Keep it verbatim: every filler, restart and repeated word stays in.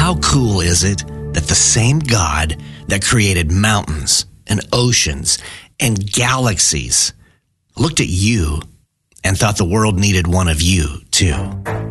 How cool is it that the same God that created mountains and oceans and galaxies looked at you and thought the world needed one of you too?